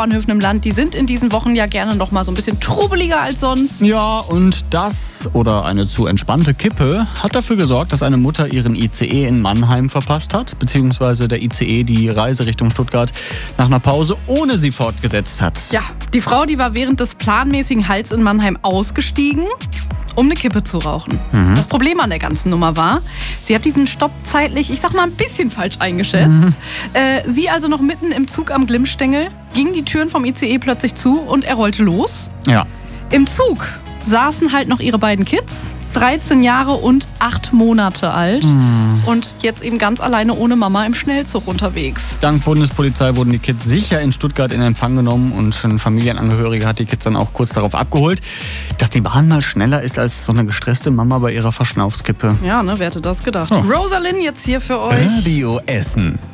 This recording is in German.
Hauptbahnhöfen im Land, die sind in diesen Wochen ja gerne noch mal so ein bisschen trubeliger als sonst. Ja, und das oder eine zu entspannte Kippe hat dafür gesorgt, dass eine Mutter ihren ICE in Mannheim verpasst hat, beziehungsweise der ICE die Reise Richtung Stuttgart nach einer Pause ohne sie fortgesetzt hat. Ja, die Frau, die war während des planmäßigen Halts in Mannheim ausgestiegen, um eine Kippe zu rauchen. Das Problem an der ganzen Nummer war, sie hat diesen Stopp zeitlich, ich sag mal, ein bisschen falsch eingeschätzt. Sie also noch mitten im Zug am Glimmstängel, gingen die Türen vom ICE plötzlich zu und er rollte los. Ja. Im Zug saßen halt noch ihre beiden Kids, 13 Jahre und 8 Monate alt. Und jetzt eben ganz alleine ohne Mama im Schnellzug unterwegs. Dank Bundespolizei wurden die Kids sicher in Stuttgart in Empfang genommen und ein Familienangehöriger hat die Kids dann auch kurz darauf abgeholt, dass die Bahn mal schneller ist als so eine gestresste Mama bei ihrer Verschnaufskippe. Ja, ne, wer hätte das gedacht? Oh. Rosalind jetzt hier für euch. Radio Essen.